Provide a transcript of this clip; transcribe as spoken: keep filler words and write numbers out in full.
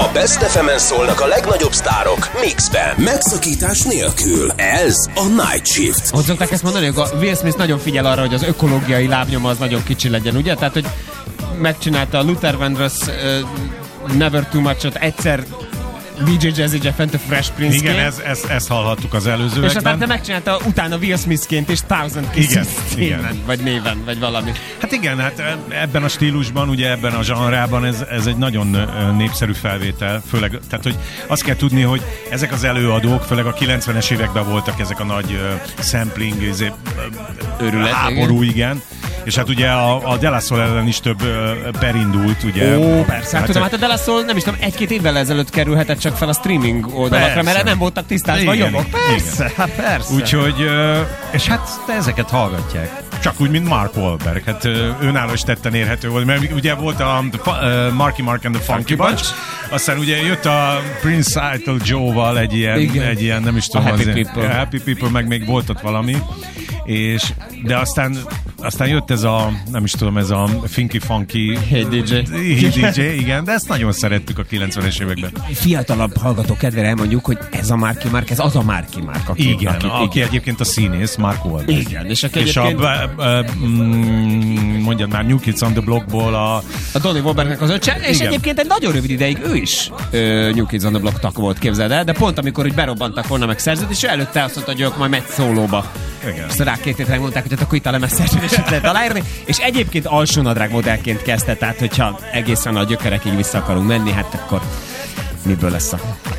A Best ef emen szólnak a legnagyobb sztárok mixben, megszakítás nélkül. Ez a Night Shift. Hogy szokták ezt mondani, hogy a Will Smith nagyon figyel arra, hogy az ökológiai lábnyoma az nagyon kicsi legyen, ugye? Tehát, hogy megcsinálta a Luther Vandross uh, Never Too Much-ot egyszer dé dzsé Jazzy Jeff-ent a Fresh Prince-ként. Igen, ez, ez, ezt hallhattuk az előzőekben. És aztán te megcsinálta utána Will Smith-ként és Thousand Kisses címen, vagy néven, vagy valami. Hát igen, hát ebben a stílusban, ugye ebben a zsanrában ez, ez egy nagyon népszerű felvétel, főleg, tehát hogy azt kell tudni, hogy ezek az előadók, főleg a kilencvenes években voltak ezek a nagy uh, sampling, ezé, uh, Őrület, háború, igen. igen. És hát ugye a, a De La Soul ellen is több uh, perindult, ugye. Ó, persze, hát tudom, hát a De La Soul nem is tudom, egy-két évvel ezelőtt kerülhetett csak fel a streaming oldalakra, persze. Mert nem voltak tisztázva a jogok. Persze, hát persze. Úgyhogy, uh, és hát ezeket hallgatják. Csak úgy, mint Mark Wahlberg. Hát uh, önálló is tetten érhető volt, mert ugye volt a uh, Marky Mark and the Funky Bunch, aztán ugye jött a Prince Idol Joe-val egy ilyen, egy ilyen, nem is tudom, a Happy azért, People. A Happy People, meg még volt ott valami, és, de aztán aztán jött ez a, nem is tudom, ez a Funky Funky Hey dé dzsé. Hey dé dzsé, igen, de ezt nagyon szerettük a kilencvenes években. Fiatalabb hallgatók kedvére elmondjuk, hogy ez a Marky Mark, ez az a Marky Mark. Aki, Igen, aki, aki igen. egyébként a színész, Mark Wahlberg. Igen, és, aki és egyébként... a, uh, mm, mondjad már, New Kids on the Blockból a... A Donnie Wahlbergnek az öccse, és igen. egyébként egy nagyon rövid ideig ő is ö, New Kids on the Block tag volt, képzeld el, de pont amikor úgy berobbantak volna meg szerződés, és előtte azt mondta, hogy ők majd megy szólóba. Igen. És rá két hétre mondták, hogy hát akkor itt a lemez szerződését lehet aláírni, és egyébként alsónadrág modellként kezdte, tehát hogyha egészen a gyökerekig vissza akarunk menni, hát akkor miből lesz a